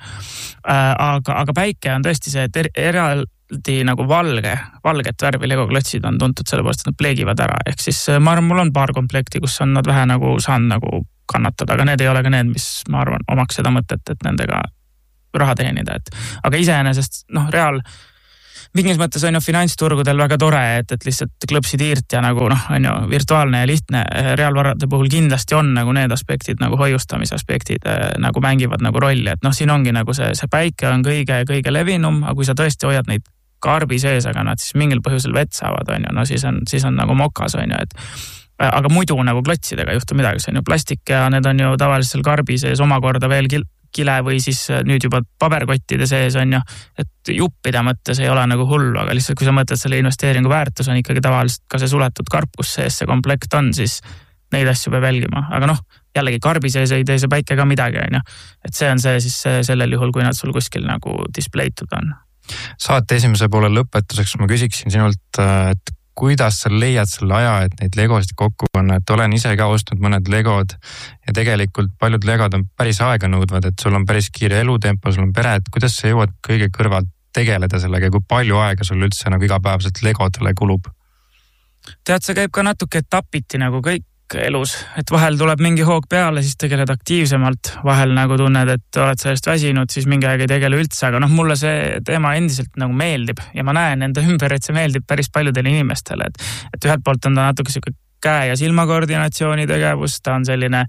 Aga päike on tõesti see, et eraldi nagu valget värvi Lego klotsid on tuntud selle poolest, et nad pleegivad ära. Ehk siis ma arvan, mul on paar komplekti, kus on nad vähe nagu saanud nagu kannatada, aga need ei ole ka need, mis ma arvan omaks seda mõtet, et nendega raha teenida. Aga iseenesest, noh, mingis mõttes on ju finantsturgudel väga tore, et lihtsalt klõpsid iirt ja nagu noh, on ju virtuaalne ja lihtne. Reaalvarade puhul kindlasti on nagu need aspektid, nagu hoiustamise aspektid nagu mängivad nagu rolli, et noh, siin ongi nagu see päike on kõige levinum, aga kui sa tõesti hoiad neid karbi sees, aga nad siis mingil põhjusel vett saavad, on ju, no siis on nagu mokas, on ju, aga muidu nagu klotsidega ei juhtu midagi, see on ju plastik ja need on ju tavaliselt seal karbi sees omakorda veel kile või siis nüüd juba paberkottide sees on ju, et juppide mõttes ei ole nagu hullu, aga lihtsalt kui sa mõtled selle investeeringu väärtus on ikkagi tavaliselt ka see suletud karp, kus sees see komplekt on, siis neid asju peab jälgima, aga noh, jällegi karbi sees ei tee see päike ka midagi on ju, et see on see siis sellel juhul, kui nad sul kuskil nagu displeitud on. Saate esimese poole lõpetuseks ma küsiksin sinult, et kuidas sa leiad selle aja, et neid Legosid kokku panna, et olen ise ka ostnud mõned Legod ja tegelikult paljud Legod on päris aega nõudvad, et sul on päris kiire elutempo, sul on pere, et kuidas sa jõuad kõige kõrvalt tegeleda sellega ja kui palju aega sul üldse nagu igapäevaselt Legodele kulub? Tead, see käib ka natuke etapiti nagu kõik elus, et vahel tuleb mingi hoog peale, siis tegeled aktiivsemalt, vahel nagu tunned, et oled sellest väsinud, siis mingi aeg ei tegele üldse, aga noh, mulle see teema endiselt nagu meeldib ja ma näen enda ümber, et see meeldib päris paljudele inimestele, et ühelt poolt on ta natuke siuke käe- ja silmakoordinatsiooni tegevus, ta on selline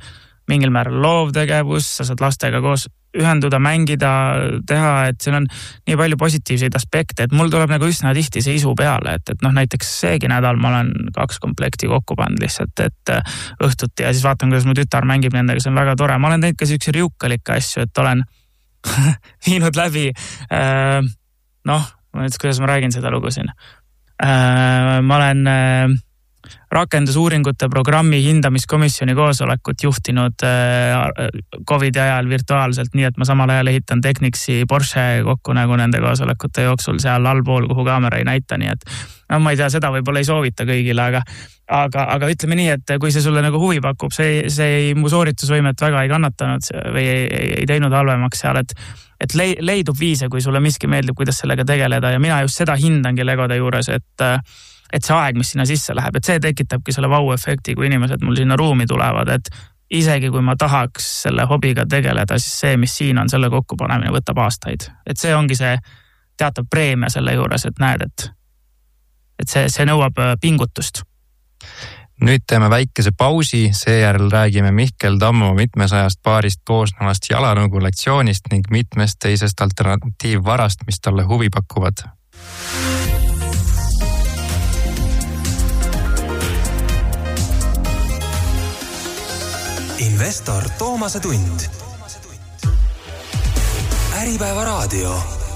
mingil määral loovtegevus, sa saad lastega koos ühenduda, mängida, teha, et siin on nii palju positiivseid aspekte, et mul tuleb nagu üsna tihti see isu peale, et näiteks seegi nädal ma olen 2 komplekti kokku pannud lihtsalt, et õhtuti ja siis vaatan, kuidas mu tütar mängib nendega, see on väga tore. Ma olen teinud ka siukse riukalikke asju, et olen viinud läbi, kuidas ma räägin seda lugu siin. Ma olen rakendusuuringute programmi hindamiskomisjoni koosolekut juhtinud COVID ajal virtuaalselt, nii et ma samal ajal ehitan Technicsi Porsche kokku nagu nende koosolekute jooksul seal allpool, kuhu kaamera ei näita, nii et ma ei tea, seda võib-olla ei soovita kõigile, aga ütleme nii, et kui see sulle nagu huvi pakub, see mu sooritusvõimet väga ei kannatanud või ei teinud halvemaks seal, et leidub viise, kui sulle miski meeldib, kuidas sellega tegeleda ja mina just seda hindangi Legode juures, et see aeg, mis sinna sisse läheb, et see tekitabki selle vau-efekti, kui inimesed mul sinna ruumi tulevad, et isegi kui ma tahaks selle hobiga tegeleda, siis see, mis siin on, selle kokkupanemine võtab aastaid. Et see ongi see teatav preemia selle juures, et näed, et see nõuab pingutust. Nüüd teeme väikese pausi, seejärel räägime Mihkel Tammo mitmesajast paarist koosnevast jalanõu kollektsioonist ning mitmest teisest alternatiivvarast, mis talle huvi pakuvad. Investor Toomase tund. Äripäeva raadio.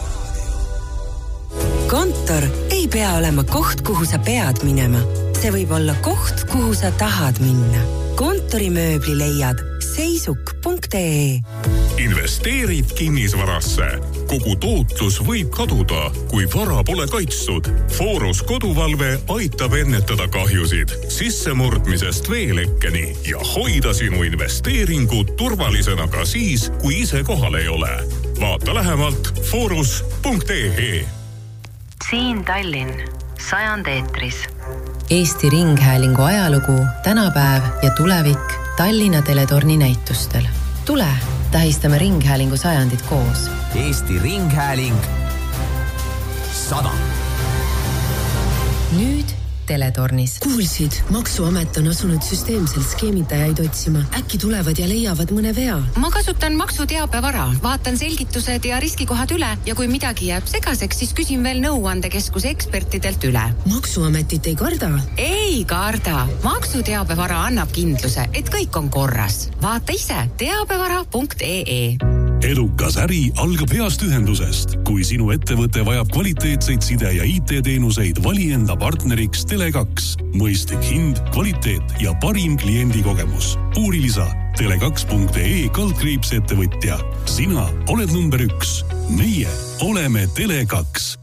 Kontor ei pea olema koht, kuhu sa pead minema. See võib olla koht, kuhu sa tahad minna. Kontorimööbli leiad seisuk.ee. Investeerid kinnisvarasse. Kogu tootlus võib kaduda, kui vara pole kaitstud. Forus koduvalve aitab ennetada kahjusid sissemurdmisest veelekkeni ja hoida sinu investeeringud turvalisena ka siis, kui ise kohal ei ole. Vaata lähemalt forus.ee. Siin Tallinn, 100 eetris. Eesti Ringhäälingu ajalugu, tänapäev ja tulevik Tallinna Teletorni näitustel. Tule, tähistame Ringhäälingu 100 koos. Eesti Ringhääling 100. Nüüd Teletornis. Kuulsid, Maksuamet on asunud süsteemselt skeemitajaid otsima. Äkki tulevad ja leiavad mõne vea? Ma kasutan maksuteabevara, vaatan selgitused ja riskikohad üle ja kui midagi jääb segaseks, siis küsin veel nõuandekeskuse ekspertidelt üle. Maksuametit ei karda? Ei karda. Maksuteabevara annab kindluse, et kõik on korras. Vaata ise teabevara.ee. Edukas äri algab heast ühendusest. Kui sinu ettevõte vajab kvaliteetseid side- ja IT-teenuseid, vali enda partneriks Tele2. Mõistlik hind, kvaliteet ja parim kliendikogemus. Uuri lisa tele2.ee ettevõtja. Sina oled number 1. Meie oleme Tele2.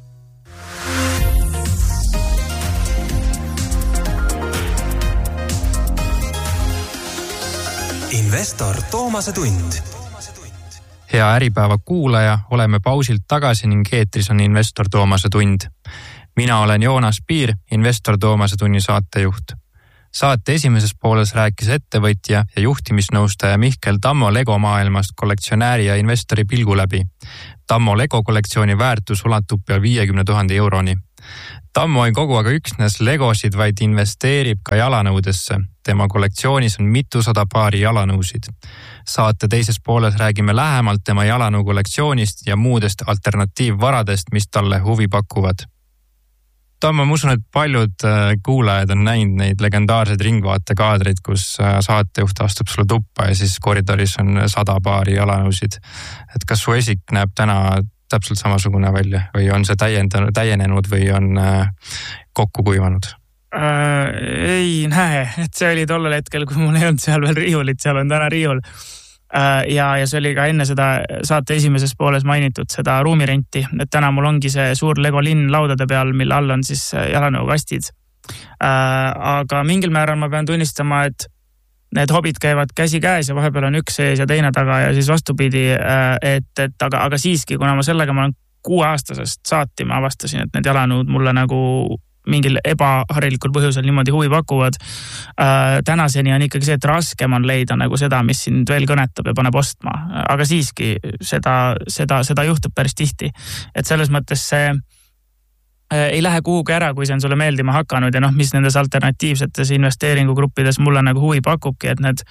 Investor Toomase tund. Hea Äripäeva kuulaja, oleme pausilt tagasi ning eetris on Investor Toomase tund. Mina olen Joonas Piir, Investor Toomase tunni saatejuht. Saate esimeses pooles rääkis ettevõtja ja juhtimisnõustaja Mihkel Tammo Lego maailmast kollektsionääri ja investori pilgu läbi. Tammo Lego kollektsiooni väärtus ulatub peal 50 000 euroni. Tammo ei kogu aga üksnes legosid, vaid investeerib ka jalanõudesse. Tema kollektsioonis on mitusada paari jalanõusid. Saate teises pooles räägime lähemalt tema jalanõu kollektsioonist ja muudest alternatiivvaradest, mis talle huvi pakuvad. Tammo, ma usun, et paljud kuulajad on näinud neid legendaarseid ringvaatekaadreid, kus saatejuht astub sulle tuppa ja siis koridoris on 100 paari jalanõusid. Et kas su esik näeb täna täpselt samasugune välja või on see täienenud või on kokku kuivanud? Ei näe, et see oli tollel hetkel, kui mul ei olnud seal veel riiulit, seal on täna riiul. Ja see oli ka enne seda saate esimeses pooles mainitud seda ruumirenti, et täna mul ongi see suur Lego linn laudade peal, mille all on siis jalanõukastid. Aga mingil määral ma pean tunnistama, et need hobid käivad käsi käes ja vahepeal on üks sees ja teine taga ja siis vastupidi, aga siiski, kuna ma sellega ma olen 6-aastasest saati, ma avastasin, et need jalanõud mulle nagu mingil ebaharilikul põhjusel niimoodi huvi pakuvad. Tänaseni on ikkagi see, et raskem on leida nagu seda, mis sind veel kõnetab ja paneb ostma. Aga siiski seda juhtub päris tihti. Et selles mõttes see ei lähe kuhugi ära, kui see on sulle meeldima hakanud ja mis nendes alternatiivsetes investeeringugruppides mulle nagu huvi pakubki, et need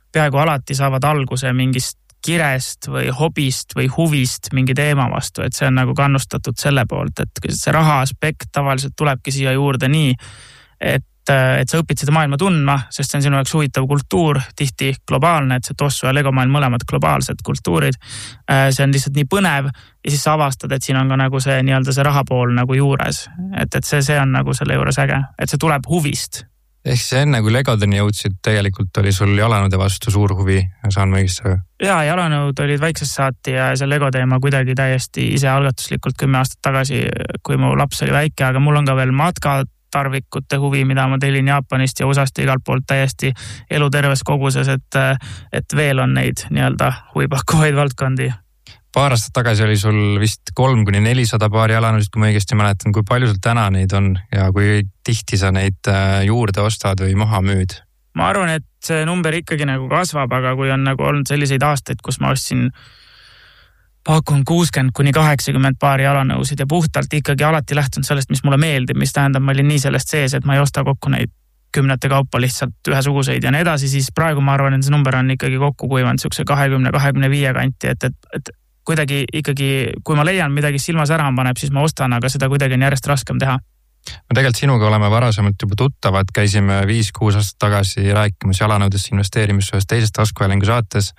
peaaegu alati saavad alguse mingist kirest või hobist või huvist mingi teema vastu, et see on nagu kannustatud selle poolt, et see raha aspekt tavaliselt tulebki siia juurde nii, et sa õpid seda maailma tundma, sest see on sinu jaoks huvitav kultuur, tihti globaalne, et see tossu ja Lego maailm mõlemad globaalsed kultuurid. See on lihtsalt nii põnev ja siis sa avastad, et siin on ka nagu see nii-öelda see rahapool nagu juures, et see on nagu selle juures äge, et see tuleb huvist. Ehk see enne kui Legodeni jõudsid, tegelikult oli sul jalanõude vastu suur huvi, saan ma õigesti? Jaa, jalanõud olid väiksest saati ja see Lego teema kuidagi täiesti ise algatuslikult 10 aastat tagasi, kui mu laps oli väike, aga mul on ka veel matkatarvikute huvi, mida ma telin Jaapanist ja USAst igalt poolt täiesti eluterves koguses, et veel on neid nii-öelda huvipakkuvaid valdkondi. Paar aastat tagasi oli sul vist 300–400 paari jalanõusid, kui ma õigesti mäletan, kui palju sul täna neid on ja kui tihti sa neid juurde ostad või maha müüd? Ma arvan, et see number ikkagi nagu kasvab, aga kui on nagu olnud selliseid aastaid, kus ma ostsin pakun 60–80 paari jalanõusid ja puhtalt ikkagi alati lähtun sellest, mis mulle meeldib, mis tähendab, ma olin nii sellest sees, et ma ei osta kokku neid kümnete kaupa lihtsalt ühesuguseid ja nii edasi, siis praegu ma arvan, et see number on ikkagi kokku kuivanud siukse 20–25 kanti, et kuidagi ikkagi, kui ma leian midagi silma särama paneb, siis ma ostan, aga seda kuidagi on järjest raskem teha. Ma tegelikult sinuga oleme varasemalt juba tuttavad, käisime 5-6 aastat tagasi rääkimas jalanõudesse investeerimis ühes teises taskuhäälingu saates.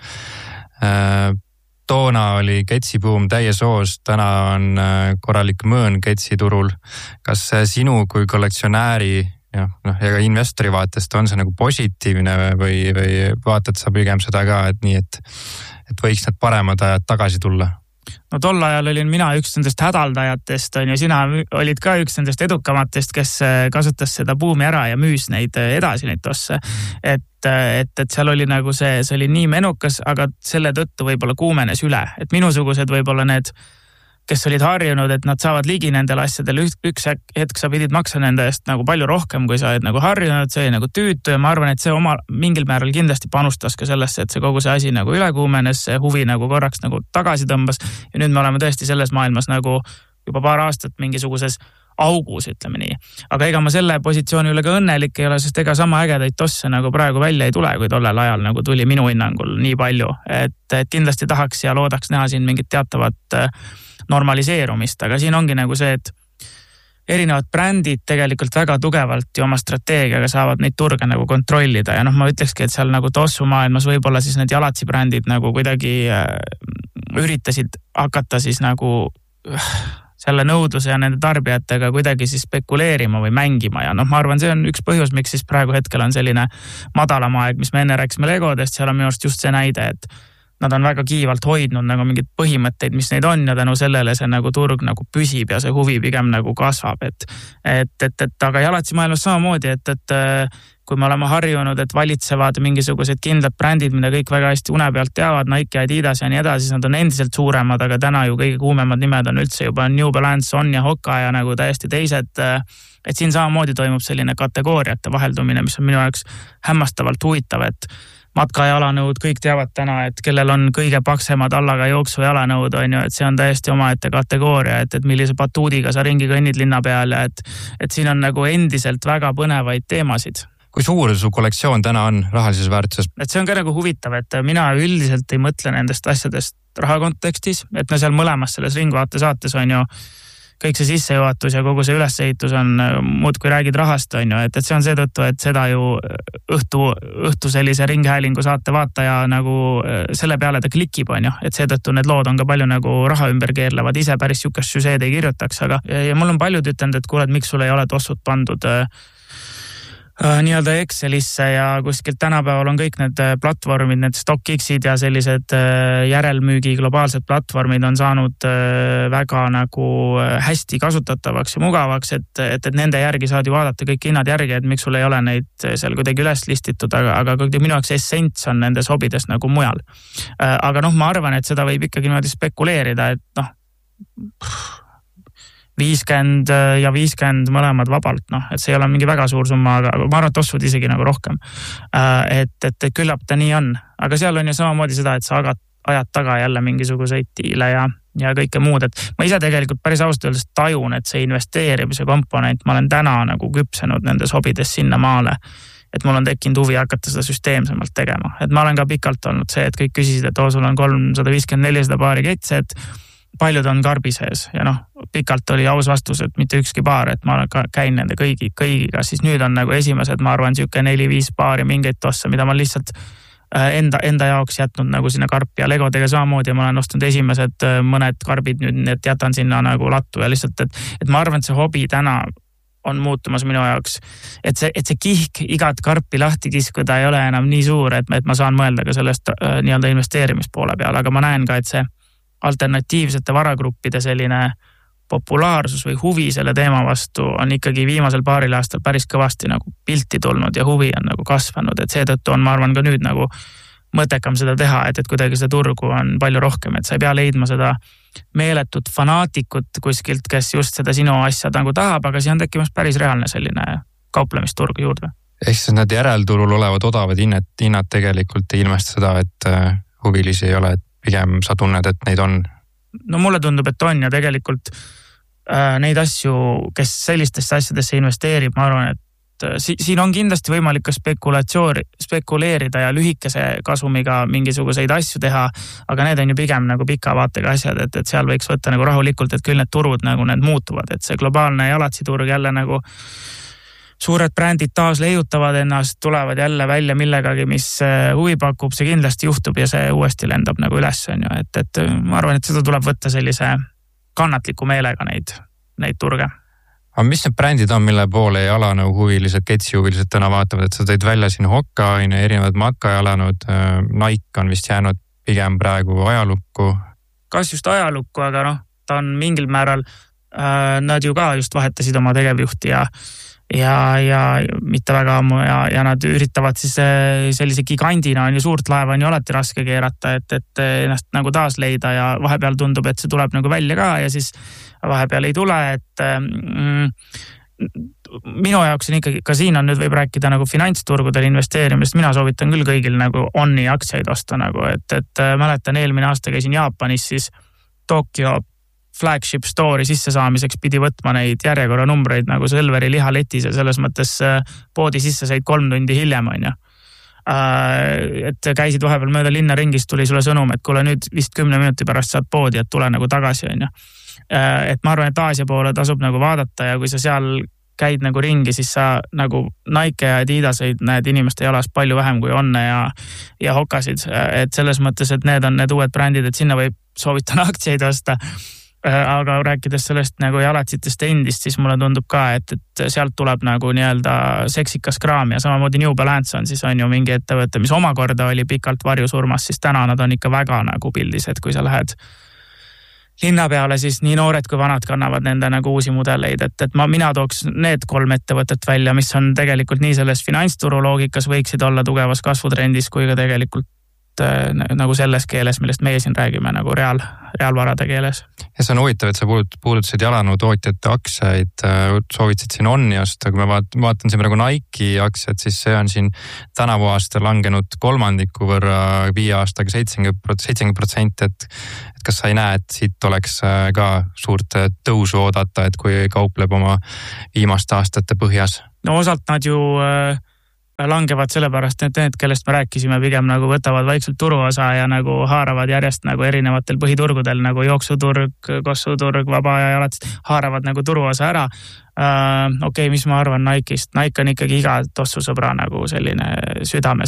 Toona oli ketsibuum täies hoos, täna on korralik mõõn ketsi turul. Kas sinu kui kollektsionääri ja ka investori vaatest on see nagu positiivne või vaatad sa pigem seda ka, et nii, et võiks need paremad ajad tagasi tulla? No tol ajal olin mina üks nendest hädaldajatest, ja sina olid ka üks nendest edukamatest, kes kasutas seda buumi ära ja müüs neid edasi neid tosse. Et seal oli nagu see oli nii menukas, aga selle tõttu võib-olla kuumenes üle. Et minusugused võib-olla need, kes olid harjunud, et nad saavad ligi nendel asjadel, üks hetk sa pidid maksa nende eest nagu palju rohkem, kui sa oled nagu harjunud, see oli nagu tüütu ja ma arvan, et see mingil määral kindlasti panustas ka sellesse, et see kogu see asi nagu üle kuumenes, see huvi nagu korraks nagu tagasi tõmbas ja nüüd me oleme tõesti selles maailmas nagu juba paar aastat mingisuguses augus, ütleme nii. Aga ega ma selle positsiooni üle ka õnnelik ei ole, sest ega sama ägedaid tosse nagu praegu välja ei tule, kui tollel ajal nagu tuli minu hinnangul nii palju, et kindlasti tahaks ja loodaks näha siin mingit teatavat normaliseerumist, aga siin ongi nagu see, et erinevad brändid tegelikult väga tugevalt ja oma strateegiaga saavad neid turge nagu kontrollida ja ma ütlekski, et seal nagu tossu maailmas võib-olla siis need jalatsi brändid nagu kuidagi üritasid hakata siis nagu selle nõudluse ja nende tarbijatega kuidagi siis spekuleerima või mängima ja ma arvan, see on üks põhjus, miks siis praegu hetkel on selline madalam aeg, mis me enne rääkisime Legodest, seal on minu arust just see näide, et nad on väga kiivalt hoidnud nagu mingid põhimõtteid, mis neid on ja tänu sellele see nagu turg nagu püsib ja see huvi pigem nagu kasvab, et aga jalatsi maailmas samamoodi, et kui me oleme harjunud, et valitsevad mingisugused kindlad brändid, mida kõik väga hästi une pealt teavad, Nike, Adidas ja nii edasi, siis nad on endiselt suuremad, aga täna ju kõige kuumemad nimed on üldse juba New Balance, On ja Hoka ja nagu täiesti teised, et siin samamoodi toimub selline kategooriate vaheldumine, mis on minu jaoks hämmastavalt huvitav, et matkajalanõud, kõik teavad täna, et kellel on kõige paksemad allaga jooksu jalanõud, on ju, et see on täiesti omaette kategooria, et millise batuudiga sa ringi kõnnid linna peal ja et siin on nagu endiselt väga põnevaid teemasid. Kui suur su kollektsioon täna on rahalises väärtuses? Et see on ka nagu huvitav, et mina üldiselt ei mõtle nendest asjadest raha kontekstis, et seal mõlemas selles Ringvaate saates on ju kõik see sissejuhatus ja kogu see ülesehitus on muud kui räägid rahast, on ju, et see on seetõttu, et seda ju õhtu sellise ringhäälingu saate vaataja nagu selle peale ta klikib, on ju, et seetõttu need lood on ka palju nagu raha ümber keerlevad, ise päris siukest süžeed ei kirjutaks, aga ja mul on paljud ütelnud, et kuule, et miks sul ei ole tossud pandud nii-öelda Excelisse ja kuskilt tänapäeval on kõik need platvormid, need StockX-id ja sellised järelmüügi globaalsed platvormid on saanud väga nagu hästi kasutatavaks ja mugavaks, et nende järgi saad ju vaadata kõik hinnad järgi, et miks sul ei ole neid seal kuidagi üles listitud, aga minu jaoks essents on nendes hobides nagu mujal. Aga ma arvan, et seda võib ikkagi niimoodi spekuleerida, et 50 ja 50 mõlemad vabalt, et see ei ole mingi väga suur summa, aga ma arvan, et tossud isegi nagu rohkem. Et küllap ta nii on. Aga seal on ju samamoodi seda, et sa ajad taga jälle mingisuguseid diile ja kõike muud. Et ma ise tegelikult päris ausalt öeldes tajun, et see investeerimise komponent, ma olen täna nagu küpsenud nendes hobides sinna maale, et mul on tekkinud huvi hakata seda süsteemsemalt tegema. Et ma olen ka pikalt olnud see, et kõik küsisid, et sul on 350-400 paari ketse, et paljud on karbi sees ja pikalt oli aus vastus, et mitte ükski paar, et ma käin nende kõigiga, siis nüüd on nagu esimesed, ma arvan, siuke 4-5 paari mingeid tossa, mida ma lihtsalt enda jaoks jätnud nagu sinna karpi ja legodega samamoodi ja ma olen ostnud esimesed mõned karbid nüüd, et jätan sinna nagu lattu ja lihtsalt, et ma arvan, et see hobi täna on muutumas minu jaoks, et see kihk igat karpi lahti kiskuda ei ole enam nii suur, et ma saan mõelda ka sellest nii-öelda investeerimispoole peale, aga ma näen ka, et see alternatiivsete varagruppide selline populaarsus või huvi selle teema vastu on ikkagi viimasel paaril aastal päris kõvasti nagu pilti tulnud ja huvi on nagu kasvanud, et seetõttu on, ma arvan, ka nüüd nagu mõttekam seda teha, et kuidagi seda turgu on palju rohkem, et sa ei pea leidma seda meeletut fanaatikut kuskilt, kes just seda sinu asja nagu tahab, aga siin on tekkimas päris reaalne selline kauplemisturg juurde. Ehk siis need järelturul olevad odavad hinnad tegelikult ei ilmesta seda, et huvilisi ei ole, et pigem sa tunned, et neid on? No mulle tundub, et on ja tegelikult neid asju, kes sellistesse asjadesse investeerib, ma arvan, et siin on kindlasti võimalik ka spekuleerida ja lühikese kasumiga mingisuguseid asju teha, aga need on ju pigem nagu pika vaatega asjad, et seal võiks võtta nagu rahulikult, et küll need turud nagu need muutuvad, et see globaalne jalatsiturg jälle nagu suured brändid taas leiutavad ennast, tulevad jälle välja millegagi, mis huvi pakub, see kindlasti juhtub ja see uuesti lendab nagu üles, on ju, et ma arvan, et seda tuleb võtta sellise kannatliku meelega neid turge. Aga mis need brändid on, mille poole jalanõu huvilised, ketsihuvilised täna vaatavad, et sa tõid välja siin Hoka, erinevad matkajalanõud, Nike on vist jäänud pigem praegu ajalukku. Kas just ajalukku, aga ta on mingil määral, nad ju ka just vahetasid oma tegevjuhti ja mitte väga ammu ja nad üritavad siis sellise gigandina on ju suurt laeva on ju alati raske keerata, et ennast nagu taas leida ja vahepeal tundub, et see tuleb nagu välja ka ja siis vahepeal ei tule, et minu jaoks on ikkagi, ka siin on nüüd võib rääkida nagu finantsturgudel investeerimist, mina soovitan küll kõigil nagu Onni aktsiaid osta nagu, et mäletan eelmine aasta käisin Jaapanis, siis Tokyo flagship store'i sisse saamiseks pidi võtma neid järjekorra numbreid nagu Selveri lihaletis ja selles mõttes poodi sisse said 3 tundi hiljem, on ju. Et käisid vahepeal mööda linna ringis, tuli sulle sõnum, et kuule nüüd vist 10 minuti pärast saad poodi, et tule nagu tagasi, on ju. Et ma arvan, et Aasia poole tasub nagu vaadata ja kui sa seal käid nagu ringi, siis sa nagu Nike ja Adidaseid näed inimeste jalas palju vähem kui Onne ja Hokasid. Et selles mõttes, et need on need uued brändid, et sinna võib soovitan aktsiaid osta. Aga rääkides sellest nagu jalatsitest endist, siis mulle tundub ka, et sealt tuleb nagu nii-öelda seksikas kraam ja samamoodi New Balance on siis on ju mingi ettevõte, mis omakorda oli pikalt varjusurmas, siis täna nad on ikka väga nagu pildis, et kui sa lähed linna peale, siis nii noored kui vanad kannavad nende nagu uusi mudeleid, et mina tooks need 3 ettevõtet välja, mis on tegelikult nii selles finantsturu loogikas võiksid olla tugevas kasvutrendis kui ka tegelikult nagu selles keeles, millest meie siin räägime nagu reaalvarade keeles. Ja see on huvitav, et sa puudutasid jalanõu tootjate aktsiaid, soovitasid siin Onni osta, kui ma vaatan siin praegu Nike aktsiad, siis see on siin tänavu aasta langenud 3% võrra 5 aastaga 70%, et kas sa ei näe, et siit oleks ka suurt tõusu oodata, et kui kaupleb oma viimaste aastate põhjas? No osalt nad ju langevad sellepärast, et need, kellest me rääkisime, pigem nagu võtavad vaikselt turuosa ja nagu haaravad järjest nagu erinevatel põhiturgudel nagu jooksuturg, kossuturg, vaba ja alates haaravad nagu turuosa ära. Okei, mis ma arvan Nike'ist? Nike on ikkagi iga tossusõbra nagu selline südames